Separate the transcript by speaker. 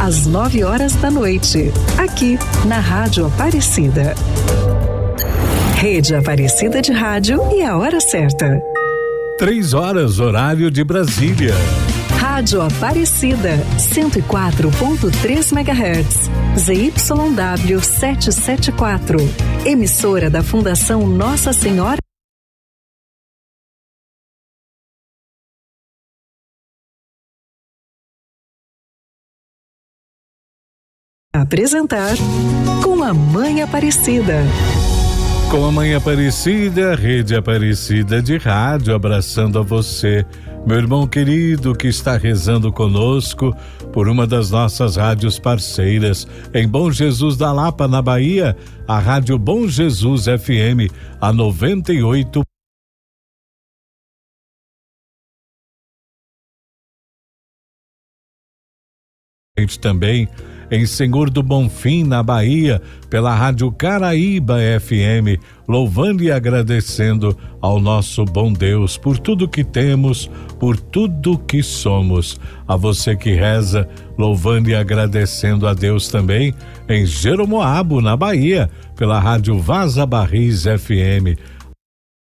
Speaker 1: às 9 horas da noite, aqui na Rádio Aparecida. Rede Aparecida de Rádio e a hora certa.
Speaker 2: 3 horas, horário de Brasília.
Speaker 1: Rádio Aparecida, 104.3 MHz, ZYW 774. Emissora da Fundação Nossa Senhora. Apresentar Com a Mãe Aparecida.
Speaker 2: Com a Mãe Aparecida, Rede Aparecida de Rádio, abraçando a você, meu irmão querido que está rezando conosco por uma das nossas rádios parceiras, em Bom Jesus da Lapa, na Bahia, a Rádio Bom Jesus FM, a 98. Também em Senhor do Bonfim, na Bahia, pela Rádio Caraíba FM, louvando e agradecendo ao nosso bom Deus por tudo que temos, por tudo que somos. A você que reza, louvando e agradecendo a Deus também em Jeromoabo, na Bahia, pela Rádio Vaza Barris FM,